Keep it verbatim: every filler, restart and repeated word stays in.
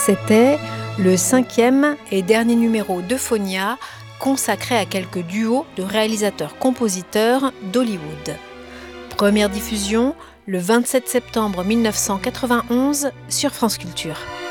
C'était le cinquième et dernier numéro d'Euphonia, consacré à quelques duos de réalisateurs-compositeurs d'Hollywood. Première diffusion le vingt-sept septembre mille neuf cent quatre-vingt-onze sur France Culture.